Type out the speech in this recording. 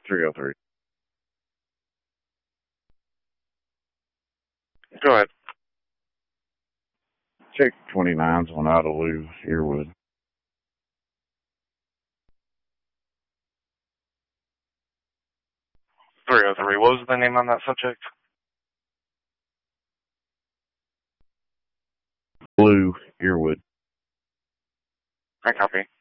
303. Go ahead. Check 29's on Idaloo, Earwood. What was the name on that subject? Blue, Earwood. I copy.